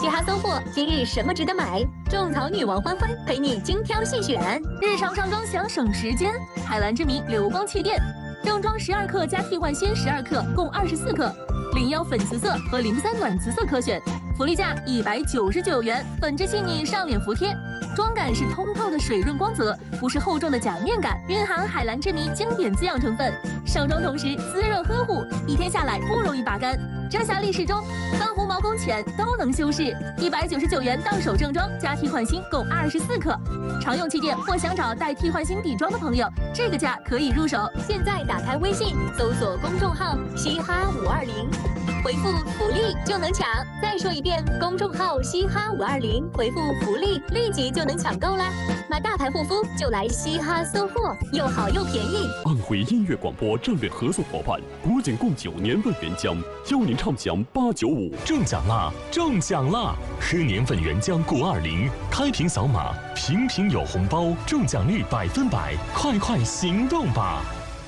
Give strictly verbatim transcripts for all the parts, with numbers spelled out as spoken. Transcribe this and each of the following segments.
嘻哈搜货，今日什么值得买？种草女王欢欢陪你精挑细选。 日常上妆想省时间，海蓝之谜流光气垫，正装十二克加替换芯十二克，共二十四克，零幺粉紫色和零三暖紫色可选，福利价一百九十九元，粉质细腻，上脸服帖。妆感是通透的水润光泽，不是厚重的假面感，蕴含海蓝之谜经典滋养成分，上妆同时滋润呵护，一天下来不容易拔干。遮瑕立式中，泛红毛孔浅都能修饰，一百九十九元到手正装加替换芯共二十四克。常用气垫或想找带替换芯底妆的朋友，这个价可以入手。 现在打开微信，搜索公众号“嘻哈五二零”，回复“福利”就能抢。再说一遍，公众号“嘻哈五二零”，回复“福利”，立即就能抢购啦！买大牌护肤就来嘻哈搜货，又好又便宜。 安徽音乐广播战略合作伙伴，国景贡酒年份原浆，邀您畅享八九五。 中奖啦！中奖啦！喝年份原浆固二零，开瓶扫码，瓶瓶有红包，中奖率百分百，快快行动吧！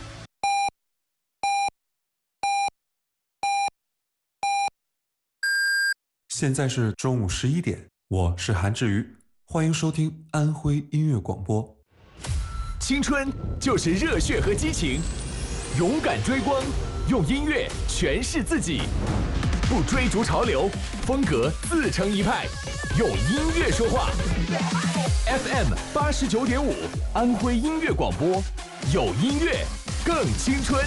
现在是中午十一点，我是韩志宇，欢迎收听安徽音乐广播。 青春就是热血和激情，勇敢追光，用音乐诠释自己，不追逐潮流，风格自成一派，用音乐说话。F M 八十九点五，安徽音乐广播，有音乐更青春。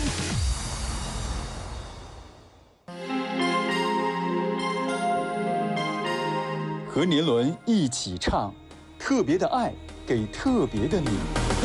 和年轮一起唱，特别的爱给特别的你。